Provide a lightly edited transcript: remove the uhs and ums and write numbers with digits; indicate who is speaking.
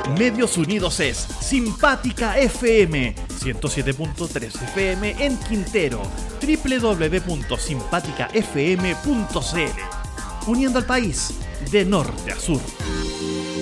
Speaker 1: Medios Unidos es Simpática FM 107.3 FM en Quintero, www.simpaticafm.cl, uniendo al país de norte a sur.